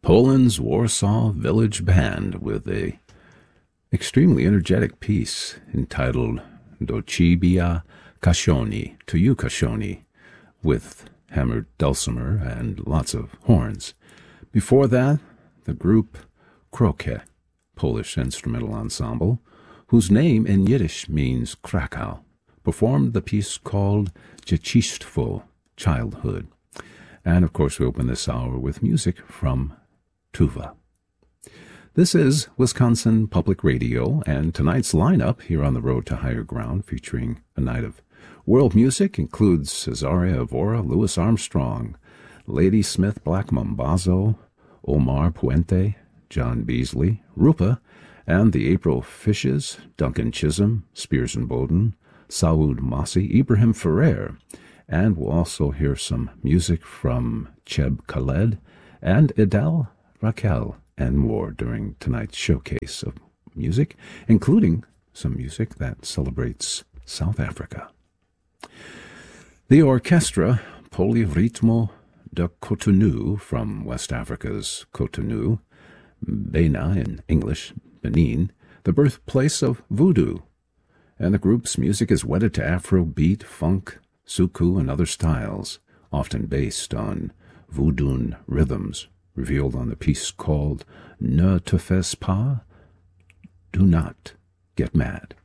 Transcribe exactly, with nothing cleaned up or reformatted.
Poland's Warsaw Village Band with a extremely energetic piece entitled Do Ciebie Kasioni, To You Kasioni, with hammered dulcimer and lots of horns. Before that, the group Krokę, Polish instrumental ensemble, whose name in Yiddish means Krakow, performed the piece called Dzieciństwo, Childhood. And of course we open this hour with music from Tuva. This is Wisconsin Public Radio, and tonight's lineup here on the Road to Higher Ground, featuring a night of world music, includes Cesaria Evora, Louis Armstrong, Lady Smith, Black Mambazo, Omar Puente, John Beasley, Rupa, and the April Fishes, Duncan Chisholm, Spears and Bowden, Saoud Massi, Ibrahim Ferrer, and we'll also hear some music from Cheb Khaled and Idel Raquel and more during tonight's showcase of music, including some music that celebrates South Africa. The orchestra Polyrythmo de Cotonou from West Africa's Cotonou, Bena in English, Benin, the birthplace of voodoo, and the group's music is wedded to Afrobeat, funk, soukous, and other styles, often based on voodoo rhythms, revealed on the piece called Ne te fais pas, Do Not Get Mad.